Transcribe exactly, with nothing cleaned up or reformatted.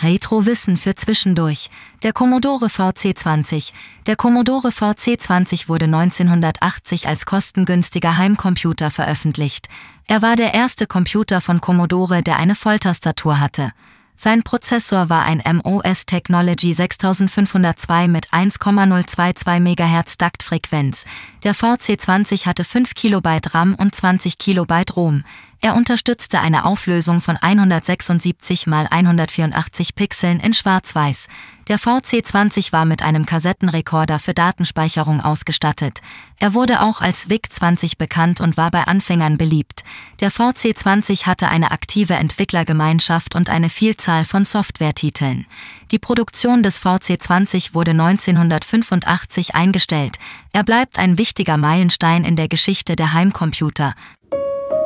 Retro-Wissen für zwischendurch. Der Commodore V C zwanzig. Der Commodore V C zwanzig wurde neunzehnhundertachtzig als kostengünstiger Heimcomputer veröffentlicht. Er war der erste Computer von Commodore, der eine Volltastatur hatte. Sein Prozessor war ein M O S Technology sechstausendfünfhundertzwei mit eins Komma null zwei zwei Megahertz Taktfrequenz. Der V C zwanzig hatte fünf Kilobyte RAM und zwanzig Kilobyte ROM. Er unterstützte eine Auflösung von hundertsechsundsiebzig mal hundertvierundachtzig Pixeln in Schwarz-Weiß. Der V C zwanzig war mit einem Kassettenrekorder für Datenspeicherung ausgestattet. Er wurde auch als V I C zwanzig bekannt und war bei Anfängern beliebt. Der V C zwanzig hatte eine aktive Entwicklergemeinschaft und eine Vielzahl von Softwaretiteln. Die Produktion des V C zwanzig wurde neunzehnhundertfünfundachtzig eingestellt. Er bleibt ein wichtiger Meilenstein in der Geschichte der Heimcomputer.